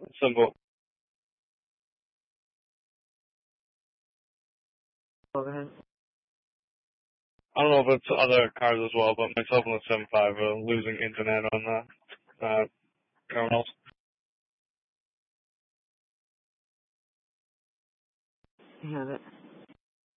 Simple. Go ahead. I don't know if it's other cars as well, but myself and the 7.5 are losing internet on the terminals. You have it.